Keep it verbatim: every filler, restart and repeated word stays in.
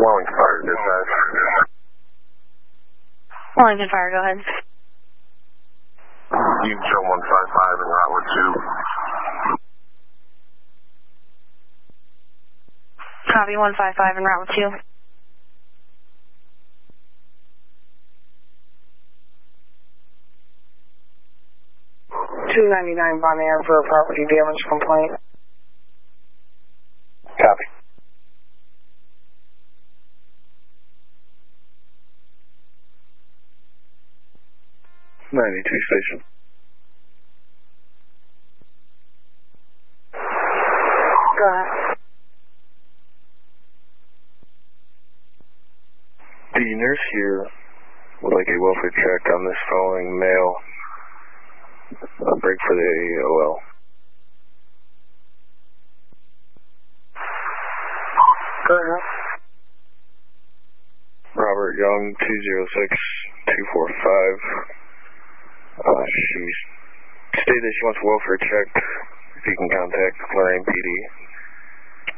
Wellington Fire, dispatch. Wellington Fire, go ahead. You show one five five in Route two. Copy one five five in Route two. two ninety-nine Von Air for a property damage complaint. Copy. ninety-two station. Go ahead. The nurse here would like a welfare check on this following male. A break for the A O L. Go ahead. Robert Young, two zero six two four five. Uh, she stated she wants welfare checked. If you can contact Lorraine P D.